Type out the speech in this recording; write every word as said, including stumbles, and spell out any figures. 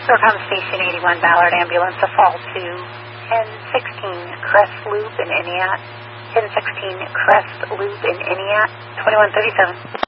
Surcom Station eighty-one, Ballard Ambulance, a fall to ten sixteen Crest Loop in Entiat. ten sixteen Crest Loop in Entiat, twenty-one thirty-seven.